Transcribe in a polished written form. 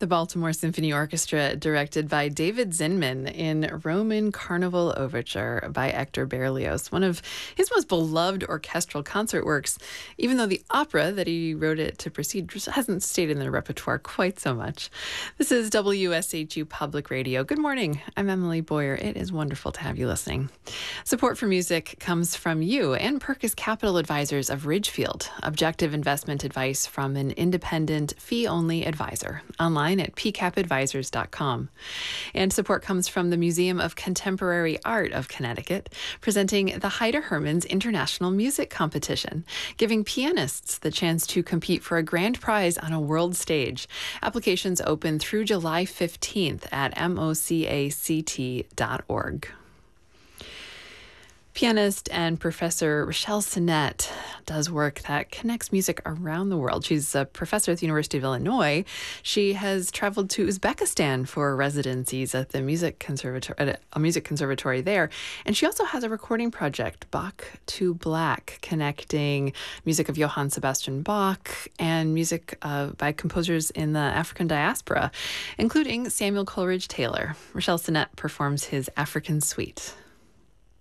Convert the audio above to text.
The Baltimore Symphony Orchestra, directed by David Zinman, in Roman Carnival Overture by Hector Berlioz, one of his most beloved orchestral concert works, even though the opera that he wrote it to precede just hasn't stayed in the repertoire quite so much. This is WSHU Public Radio. Good morning. I'm Emily Boyer. It is wonderful to have you listening. Support for music comes from you and Perkis Capital Advisors of Ridgefield, objective investment advice from an independent, fee-only advisor. Online at pcapadvisors.com. And support comes from the Museum of Contemporary Art of Connecticut, presenting the Haida Hermans International Music Competition, giving pianists the chance to compete for a grand prize on a world stage. Applications open through July 15th at mocact.org. Pianist and professor Rochelle Sinnett does work that connects music around the world. She's a professor at the University of Illinois. She has traveled to Uzbekistan for residencies at the music conservatory there. And she also has a recording project, Bach to Black, connecting music of Johann Sebastian Bach and music by composers in the African diaspora, including Samuel Coleridge Taylor. Rochelle Sinnett performs his African Suite.